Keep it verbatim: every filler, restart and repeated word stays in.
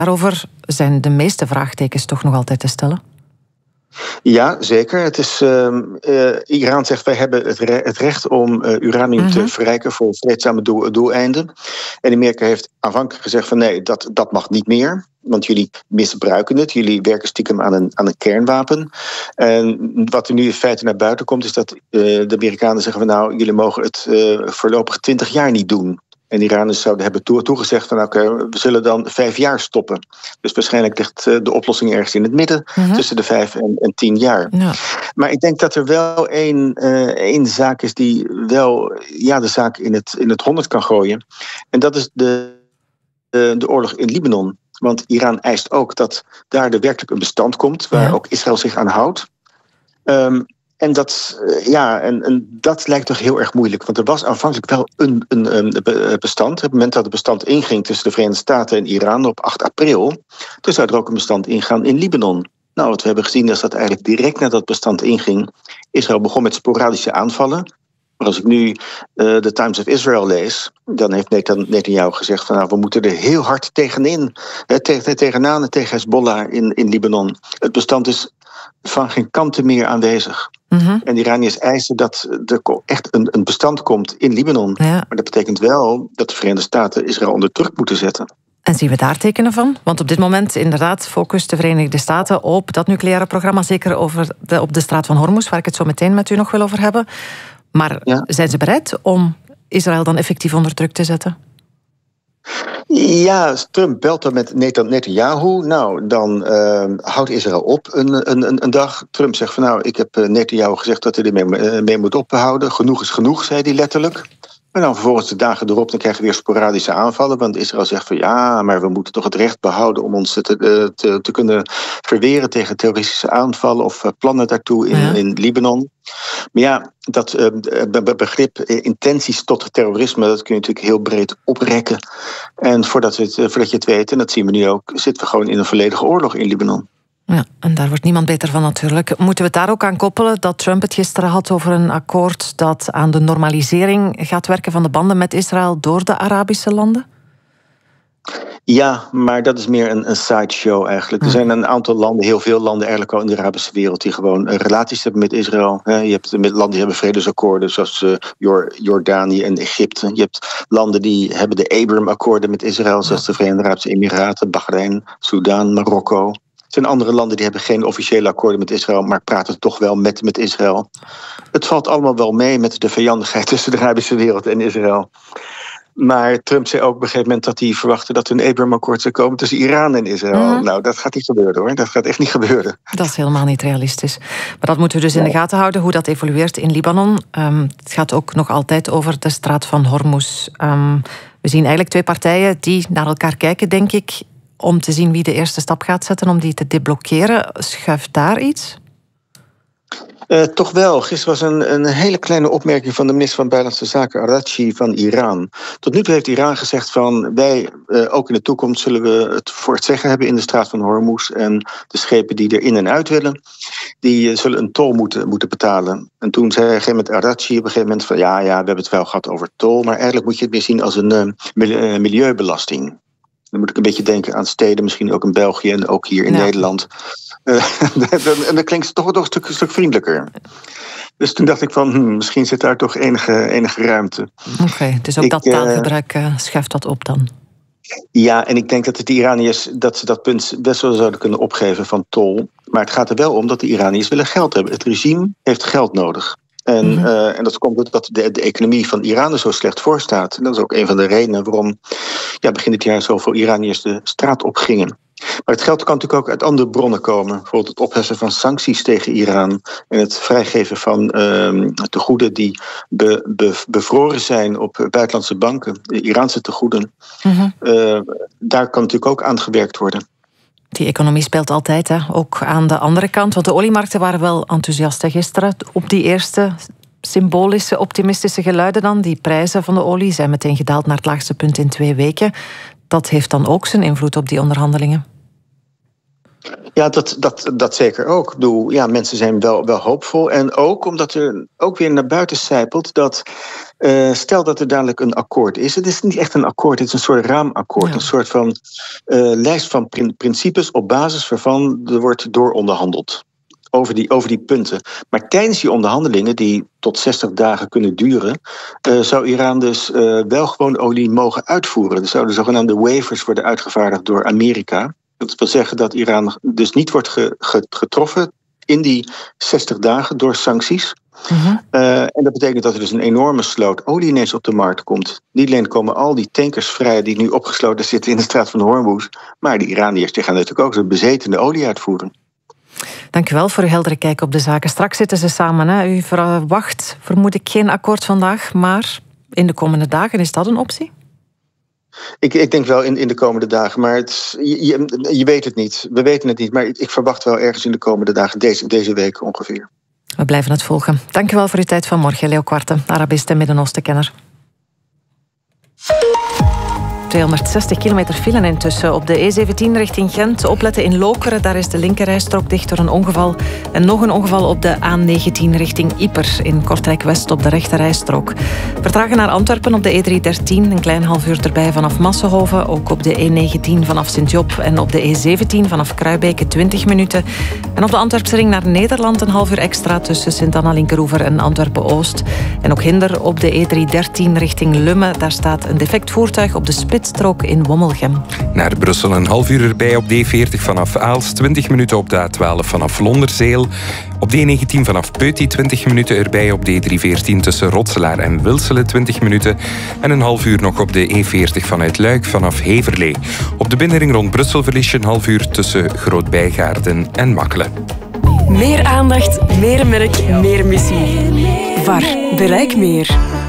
Daarover zijn de meeste vraagtekens toch nog altijd te stellen? Ja, zeker. Het is, uh, uh, Iran zegt wij hebben het, re- het recht om uh, uranium mm-hmm. te verrijken voor vreedzame doel- doeleinden. En Amerika heeft aanvankelijk gezegd van nee, dat, dat mag niet meer. Want jullie misbruiken het. Jullie werken stiekem aan een, aan een kernwapen. En wat er nu in feite naar buiten komt, is dat uh, de Amerikanen zeggen van nou, jullie mogen het uh, voorlopig twintig jaar niet doen. En de Iraniërs zouden hebben toe- toegezegd van oké, okay, we zullen dan vijf jaar stoppen. Dus waarschijnlijk ligt de oplossing ergens in het midden, mm-hmm. tussen de vijf en, en tien jaar. Ja. Maar ik denk dat er wel één, uh, één zaak is die wel ja, de zaak in het, in het honderd kan gooien. En dat is de, de, de oorlog in Libanon. Want Iran eist ook dat daar de werkelijk een bestand komt, waar ja. ook Israël zich aan houdt. Um, En dat, ja, en, en dat lijkt toch heel erg moeilijk. Want er was aanvankelijk wel een, een, een bestand. Op het moment dat het bestand inging tussen de Verenigde Staten en Iran op acht april... toen zou er ook een bestand ingaan in Libanon. Nou, wat we hebben gezien is dat eigenlijk direct nadat het bestand inging... Israël begon met sporadische aanvallen. Maar als ik nu uh, de Times of Israel lees... dan heeft Netanyahu gezegd van nou, we moeten er heel hard tegenin. Eh, tegen, tegenaan tegen Hezbollah in, in Libanon. Het bestand is van geen kanten meer aanwezig. Mm-hmm. En de Iraniërs eisen dat er echt een, een bestand komt in Libanon. Ja. Maar dat betekent wel dat de Verenigde Staten Israël onder druk moeten zetten. En zien we daar tekenen van? Want op dit moment inderdaad focust de Verenigde Staten op dat nucleaire programma, zeker over de, op de straat van Hormuz, waar ik het zo meteen met u nog wil over hebben. Maar ja. zijn ze bereid om Israël dan effectief onder druk te zetten? Ja, Trump belt dan met Netanyahu. Nou, dan uh, houdt Israël op een, een, een dag. Trump zegt van nou, ik heb Netanyahu gezegd dat hij ermee mee moet ophouden. Genoeg is genoeg, zei hij letterlijk. Maar dan vervolgens de dagen erop, dan krijgen we weer sporadische aanvallen. Want Israël zegt van ja, maar we moeten toch het recht behouden om ons te, te, te kunnen verweren tegen terroristische aanvallen of plannen daartoe in, ja. in Libanon. Maar ja, dat uh, begrip uh, intenties tot terrorisme, dat kun je natuurlijk heel breed oprekken. En voordat, we het, uh, voordat je het weet, en dat zien we nu ook, zitten we gewoon in een volledige oorlog in Libanon. Ja, en daar wordt niemand beter van natuurlijk. Moeten we het daar ook aan koppelen dat Trump het gisteren had over een akkoord dat aan de normalisering gaat werken van de banden met Israël door de Arabische landen? Ja, maar dat is meer een, een sideshow eigenlijk. Er zijn een aantal landen, heel veel landen eigenlijk al in de Arabische wereld, die gewoon relaties hebben met Israël. Je hebt met landen die hebben vredesakkoorden, zoals Jordanië en Egypte. Je hebt landen die hebben de Abraham-akkoorden met Israël, zoals de Verenigde Arabische Emiraten, Bahrein, Sudan, Marokko. Er zijn andere landen die hebben geen officiële akkoorden met Israël, maar praten toch wel met, met Israël. Het valt allemaal wel mee met de vijandigheid tussen de Arabische wereld en Israël. Maar Trump zei ook op een gegeven moment dat hij verwachtte dat er een Abraham-akkoord zou komen tussen Iran en Israël. Mm-hmm. Nou, dat gaat niet gebeuren hoor. Dat gaat echt niet gebeuren. Dat is helemaal niet realistisch. Maar dat moeten we dus in de gaten houden, hoe dat evolueert in Libanon. Um, het gaat ook nog altijd over de straat van Hormuz. Um, we zien eigenlijk twee partijen die naar elkaar kijken, denk ik, om te zien wie de eerste stap gaat zetten om die te deblokkeren. Schuift daar iets? Uh, toch wel. Gisteren was een, een hele kleine opmerking van de minister van Buitenlandse Zaken, Araghchi van Iran. Tot nu toe heeft Iran gezegd van wij, uh, ook in de toekomst zullen we het voor het zeggen hebben in de straat van Hormuz. En de schepen die er in en uit willen, die uh, zullen een tol moeten, moeten betalen. En toen zei op een gegeven moment Araghchi op een gegeven moment van ja, ja, we hebben het wel gehad over tol, maar eigenlijk moet je het meer zien als een uh, milieubelasting. Dan moet ik een beetje denken aan steden, misschien ook in België en ook hier in ja. Nederland. Uh, en dat klinkt toch, toch een stuk, een stuk vriendelijker. Dus toen dacht ik van, hmm, misschien zit daar toch enige, enige ruimte. Oké, okay, dus ook ik, dat taalgebruik uh, schuift dat op dan? Ja, en ik denk dat de Iraniërs dat ze dat punt best wel zouden kunnen opgeven van tol. Maar het gaat er wel om dat de Iraniërs willen geld hebben. Het regime heeft geld nodig. En, mm-hmm. uh, en dat komt omdat de, de economie van Iran er zo slecht voor staat. En dat is ook een van de redenen waarom ja, begin dit jaar zoveel Iraniërs de straat op gingen. Maar het geld kan natuurlijk ook uit andere bronnen komen. Bijvoorbeeld het opheffen van sancties tegen Iran en het vrijgeven van uh, tegoeden die be, be, bevroren zijn op buitenlandse banken, de Iraanse tegoeden. Mm-hmm. Uh, daar kan natuurlijk ook aan gewerkt worden. Die economie speelt altijd, hè? Ook aan de andere kant. Want de oliemarkten waren wel enthousiast gisteren op die eerste symbolische, optimistische geluiden dan. Die prijzen van de olie zijn meteen gedaald naar het laagste punt in twee weken. Dat heeft dan ook zijn invloed op die onderhandelingen. Ja, Ja, dat, dat, dat zeker ook. Ik bedoel, ja, mensen zijn wel, wel hoopvol. En ook omdat er ook weer naar buiten sijpelt dat... Uh, stel dat er dadelijk een akkoord is. Het is niet echt een akkoord, het is een soort raamakkoord. Ja. Een soort van uh, lijst van prin- principes op basis waarvan er wordt dooronderhandeld. Over die, over die punten. Maar tijdens die onderhandelingen, die tot zestig dagen kunnen duren... Uh, zou Iran dus uh, wel gewoon olie mogen uitvoeren. Er zouden zogenaamde waivers worden uitgevaardigd door Amerika. Dat wil zeggen dat Iran dus niet wordt ge, ge, getroffen in die zestig dagen door sancties. Mm-hmm. Uh, en dat betekent dat er dus een enorme sloot olie ineens op de markt komt. Niet alleen komen al die tankers vrij die nu opgesloten zitten in de straat van Hormuz, maar de Iraniërs die gaan natuurlijk ook zo'n bezetene olie uitvoeren. Dank u wel voor uw heldere kijk op de zaken. Straks zitten ze samen. Hè. U verwacht, vermoed ik, geen akkoord vandaag, maar in de komende dagen, is dat een optie? Ik, ik denk wel in, in de komende dagen, maar het, je, je, je weet het niet. We weten het niet, maar ik verwacht wel ergens in de komende dagen, deze, deze week ongeveer. We blijven het volgen. Dank u wel voor uw tijd vanmorgen, Leo Quarte, Arabist en Midden-Oosten-kenner. tweehonderdzestig kilometer file intussen op de E zeventien richting Gent. Opletten in Lokeren, daar is de linkerrijstrook dicht door een ongeval. En nog een ongeval op de A negentien richting Ieper in Kortrijk-West op de rechterrijstrook. Vertragen naar Antwerpen op de E driehonderddertien, een klein half uur erbij vanaf Massenhoven. Ook op de E negentien vanaf Sint-Job en op de E zeventien vanaf Kruibeke twintig minuten. En op de Antwerpse ring naar Nederland een half uur extra tussen Sint-Anna-Linkeroever en Antwerpen-Oost. En ook hinder op de E driehonderddertien richting Lummen. Daar staat een defect voertuig op de spitsstrook in Wommelgem. Naar Brussel een half uur erbij op de E veertig vanaf Aalst, twintig minuten op de A twaalf vanaf Londerzeel. Op de E negentien vanaf Peuty twintig minuten erbij, op de E driehonderdveertien tussen Rotselaar en Wilselen twintig minuten. En een half uur nog op de E veertig vanuit Luik vanaf Heverlee. Op de binnenring rond Brussel verlies je een half uur tussen Groot-Bijgaarden en Makkelen. Meer aandacht, meer merk, meer missie. V A R. Bereik meer.